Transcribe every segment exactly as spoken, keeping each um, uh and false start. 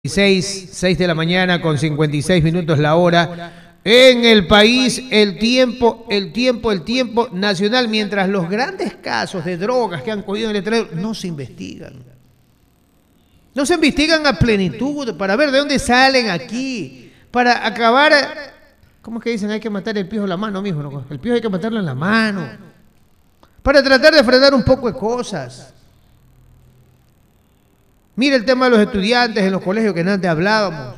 seis, seis de la mañana con cincuenta y seis minutos la hora. En el país, el tiempo, el tiempo, el tiempo nacional, mientras los grandes casos de drogas que han cogido en el extranjero no se investigan. No se investigan a plenitud para ver de dónde salen aquí, para acabar. ¿Cómo es que dicen? Hay que matar el piojo en la mano, mijo, ¿no? El piojo hay que matarlo en la mano. Para tratar de frenar un poco de cosas. Mira el tema de los estudiantes en los colegios que antes hablábamos.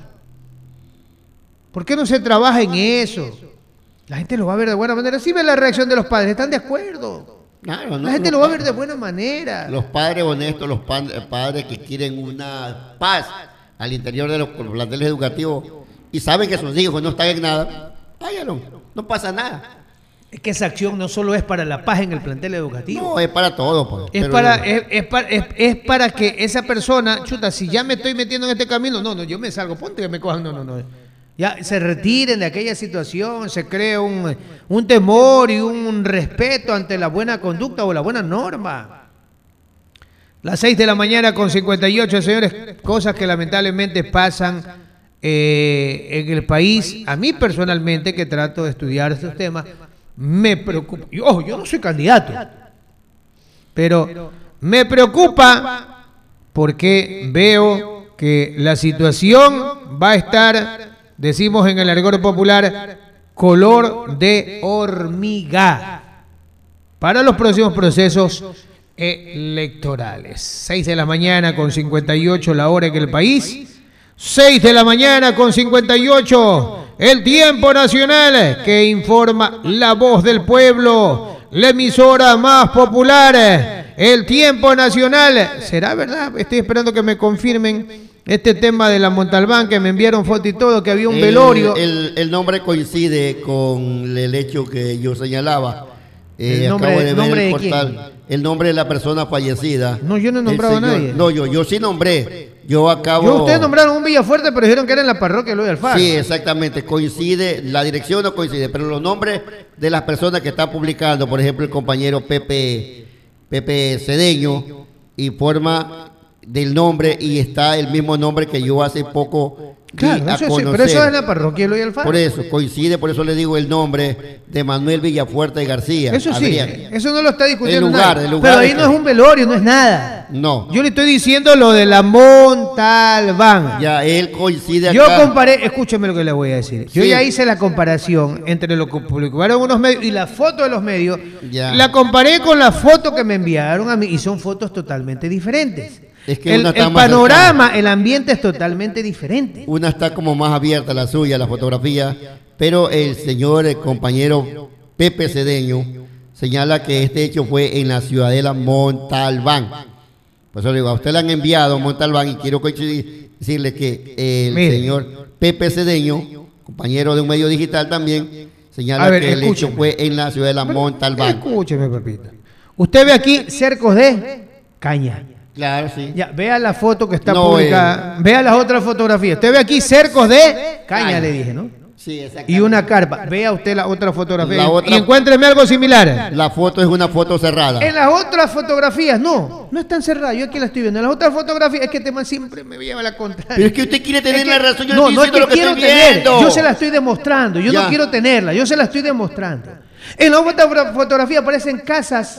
¿Por qué no se trabaja en eso? La gente lo va a ver de buena manera. Sí ve la reacción de los padres, están de acuerdo. Claro, no, la gente lo va a ver de buena manera. Los padres honestos, los padres que quieren una paz al interior de los planteles educativos y saben que sus hijos no están en nada, háganlo, no pasa nada. Es que esa acción no solo es para la paz en el plantel educativo. No, es para todo. Pues. Es, para, es, es, para, es, es para que esa persona, chuta, si ya me estoy metiendo en este camino, no, no, yo me salgo, ponte que me cojan, no, no, no. Ya se retiren de aquella situación, se crea un, un temor y un respeto ante la buena conducta o la buena norma. Las seis de la mañana con cincuenta y ocho, señores, cosas que lamentablemente pasan eh, en el país. A mí personalmente, que trato de estudiar estos temas, me preocupa. Y, ojo, yo no soy candidato, pero me preocupa porque veo que la situación va a estar, decimos en el argot popular, color de hormiga para los próximos procesos electorales. seis de la mañana con cincuenta y ocho la hora en el país. seis de la mañana con cincuenta y ocho. El tiempo nacional que informa La Voz del Pueblo, la emisora más popular. El tiempo nacional. ¿Será verdad? Estoy esperando que me confirmen este tema de la Montalbán, que me enviaron foto y todo, que había un el, velorio. El, el nombre coincide con el hecho que yo señalaba. Eh, ¿El nombre, acabo de ver nombre el de portal. quién? El nombre de la persona fallecida. No, yo no he nombrado a nadie. No, yo, yo sí nombré. Yo acabo... Yo, ustedes nombraron un Villafuerte, pero dijeron que era en la parroquia de Luis Alfaro. Sí, exactamente. Coincide, la dirección no coincide, pero los nombres de las personas que están publicando, por ejemplo, el compañero Pepe, Pepe Cedeño, informa del nombre y está el mismo nombre que yo hace poco claro, a eso conocer. Sí, pero eso es en la parroquia de Luis Alfaro. Por eso, coincide, por eso le digo el nombre de Manuel Villafuerte y García. Eso sí, Adrián. eso no lo está discutiendo el lugar, nadie. el lugar pero ahí de no es un velorio, no es nada. No. Yo le estoy diciendo lo de la Montalbán. Ya, él coincide acá. Yo comparé, escúcheme lo que le voy a decir. Yo sí. ya hice la comparación entre lo que publicaron unos medios y la foto de los medios. Ya. La comparé con la foto que me enviaron a mí y son fotos totalmente diferentes. Es que el una está el más panorama, cercana. El ambiente es totalmente diferente. Una está como más abierta, la suya, la fotografía, pero el señor, el compañero Pepe Cedeño, señala que este hecho fue en la ciudadela Montalbán. Por eso le digo, a usted le han enviado Montalbán y quiero coincidir, decirle que el Mire. señor Pepe Cedeño, compañero de un medio digital también, señala ver, que el escúcheme. hecho fue en la ciudadela Montalbán. Escúcheme, papito. Usted ve aquí cercos de caña. Claro, sí. Ya, vea la foto que está no, publicada. Eh. Vea las otras fotografías. Usted ve aquí cercos de caña, Ay. le dije, ¿no? Sí, exactamente. Y una carpa. Vea usted la otra fotografía. La otra, y encuéntreme algo similar. La foto es una foto cerrada. En las otras fotografías, no. No están cerradas. Yo aquí la estoy viendo. En las otras fotografías, es que este man siempre me lleva la contraria. Pero es que usted quiere tener es que, la razón. Yo no, no es que lo que quiero estoy tener. viendo. Yo se la estoy demostrando. Yo ya. no quiero tenerla. Yo se la estoy demostrando. En la otra fotografía aparecen casas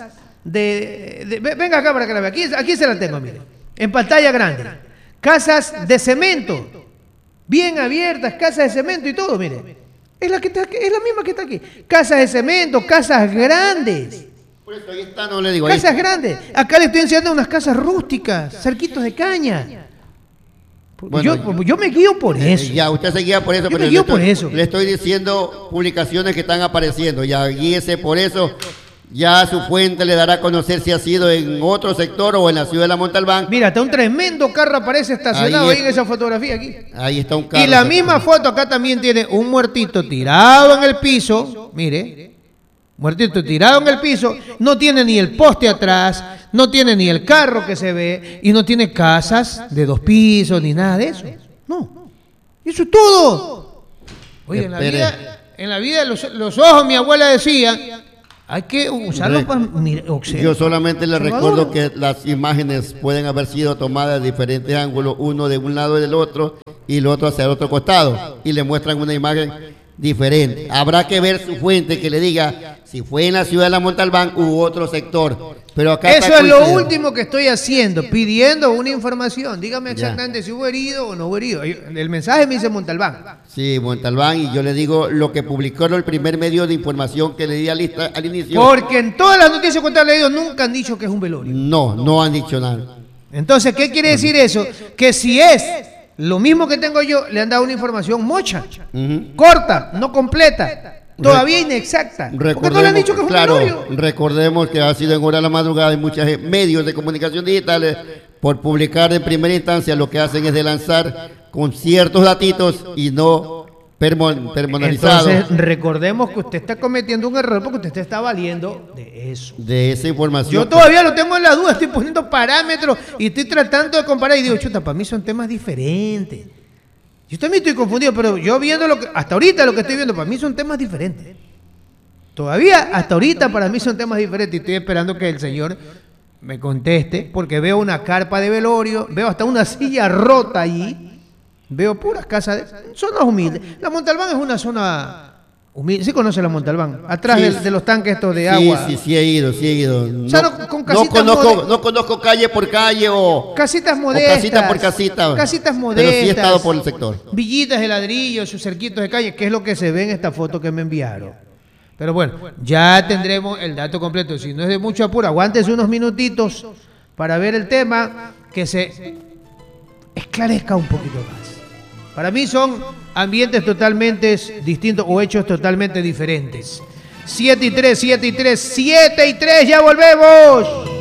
de, de, de... Venga acá para que la vea. Aquí, aquí se la tengo, mire. En pantalla grande. Casas de cemento. Bien abiertas, casas de cemento y todo, mire. Es la, que está, es la misma que está aquí. Casas de cemento, casas grandes. Por eso ahí está, no le digo. Casas ahí. grandes. Acá le estoy enseñando unas casas rústicas, cerquitos de caña. Bueno, yo, yo me guío por eso. Ya, usted se guía por eso. Yo pero me guío le estoy, por eso. Le estoy diciendo publicaciones que están apareciendo. Ya, guíese por eso. Ya su fuente le dará a conocer si ha sido en otro sector o en la ciudad de la Montalbán. Mira, está un tremendo carro aparece estacionado ahí, ahí en esa fotografía aquí. Ahí está un carro. Y la misma foto acá también tiene un muertito tirado en el piso. Mire, muertito tirado en el piso. No tiene ni el poste atrás, no tiene ni el carro que se ve y no tiene casas de dos pisos ni nada de eso. No, eso es todo. Oye, en la vida, en la vida los, los ojos, mi abuela decía... Hay que usarlo Re- para mirar, observar. Yo solamente le Observador. recuerdo que las imágenes pueden haber sido tomadas de diferentes ángulos, uno de un lado y del otro, y el otro hacia el otro costado, y le muestran una imagen diferente. Habrá que ver su fuente que le diga si fue en la ciudad de la Montalbán u otro sector. Pero acá Eso está es lo coincidiendo. último que estoy haciendo, pidiendo una información. Dígame exactamente si hubo herido o no hubo herido. El mensaje me dice Montalbán. Sí, Montalbán, y yo le digo lo que publicó el primer medio de información que le di al, lista- al inicio. Porque en todas las noticias que usted ha leído nunca han dicho que es un velorio. No, no han dicho nada. Entonces, ¿qué quiere decir eso? Que si es lo mismo que tengo yo, le han dado una información mocha, Ujú. corta, no completa, todavía inexacta. Porque no le han dicho que es un claro, velorio. recordemos que ha sido en hora de la madrugada y muchos eh, medios de comunicación digitales por publicar en primera instancia lo que hacen es de lanzar con ciertos datitos y no permo- personalizados Entonces, recordemos que usted está cometiendo un error porque usted se está valiendo de eso. de esa información. Yo todavía lo tengo en la duda, estoy poniendo parámetros y estoy tratando de comparar y digo, chuta, para mí son temas diferentes. Yo también estoy confundido, pero yo viendo lo que, hasta ahorita lo que estoy viendo, para mí son temas diferentes. Todavía, hasta ahorita para mí son temas diferentes y estoy esperando que el señor me conteste, porque veo una carpa de velorio, veo hasta una silla rota allí, veo puras casas, de, zonas humildes. La Montalbán es una zona humilde, ¿sí conoce la Montalbán? Atrás Sí, de, de los tanques estos de sí, agua. sí, sí he ido, sí he ido. No, sea, no- con no casitas conozco, mode- no conozco calle por calle o, Casitas o modestas. casita por casita. Casitas Pero modestas. sí he estado por el sector. Villitas de ladrillo, sus cerquitos de calle, que es lo que se ve en esta foto que me enviaron. Pero bueno, ya tendremos el dato completo. Si no es de mucho apuro, aguántese unos minutitos para ver el tema, que se esclarezca un poquito más. Para mí son ambientes totalmente distintos o hechos totalmente diferentes. siete y tres, siete y tres, siete y tres, ya volvemos.